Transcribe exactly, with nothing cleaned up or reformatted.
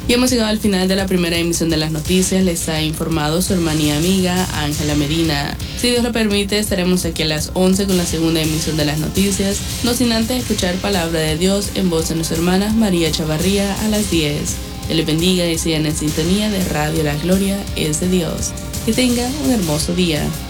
Y hemos llegado al final de la primera emisión de las noticias. Les ha informado su hermana y amiga Ángela Medina. Si Dios lo permite, estaremos aquí a las once con la segunda emisión de las noticias, no sin antes escuchar palabra de Dios en voz de nuestra hermana María Chavarría a las diez. Dios les bendiga y sigan en sintonía de Radio La Gloria es de Dios. Que tengan un hermoso día.